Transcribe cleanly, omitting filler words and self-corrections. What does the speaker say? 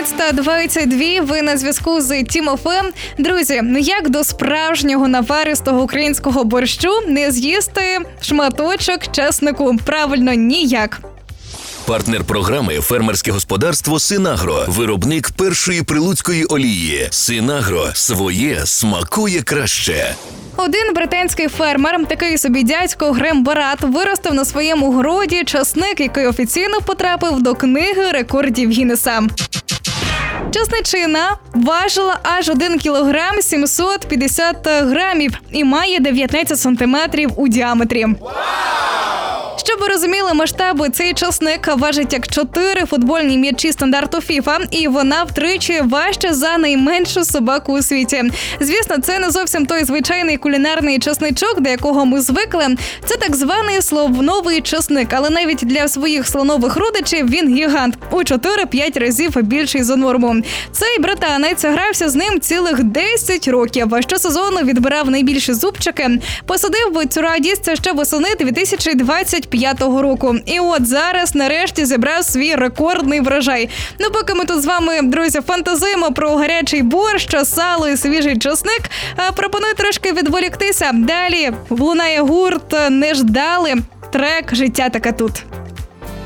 19:22, ви на зв'язку з Тім.ФМ. Друзі, як до справжнього наваристого українського борщу не з'їсти шматочок чеснику? Правильно, ніяк. Партнер програми «Фермерське господарство Синагро». Виробник першої прилуцької олії. Синагро. Своє смакує краще. Один британський фермер, такий собі дядько Грем Барат, виростив на своєму городі часник, який офіційно потрапив до книги рекордів Гіннеса. Часничина важила аж 1 кілограм 750 грамів і має 19 сантиметрів у діаметрі. Щоб ви розуміли масштаби, цей часник важить як 4 футбольні м'ячі стандарту FIFA, і вона втричі важча за найменшу собаку у світі. Звісно, це не зовсім той звичайний кулінарний часничок, до якого ми звикли. Це так званий слоновий часник, але навіть для своїх слонових родичів він гігант. У 4-5 разів більший за норму. Цей британець грався з ним цілих 10 років, а щосезону відбирав найбільші зубчики. Посадив цю радість ще восени 2025 року. І от зараз нарешті зібрав свій рекордний врожай. Ну, поки ми тут з вами, друзі, фантазуємо про гарячий борщ, сало і свіжий часник, пропоную трошки відволіктися. Далі лунає гурт «Не ждали». Трек «Життя таке тут».